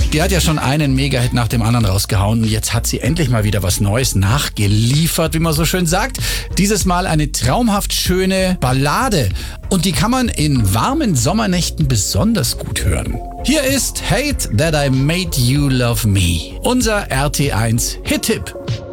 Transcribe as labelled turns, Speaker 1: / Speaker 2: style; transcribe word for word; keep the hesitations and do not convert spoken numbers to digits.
Speaker 1: Die hat ja schon einen Mega-Hit nach dem anderen rausgehauen und jetzt hat sie endlich mal wieder was Neues nachgeliefert, wie man so schön sagt. Dieses Mal eine traumhaft schöne Ballade und die kann man in warmen Sommernächten besonders gut hören. Hier ist Hate That I Made You Love Me, unser R T eins Hit-Tipp.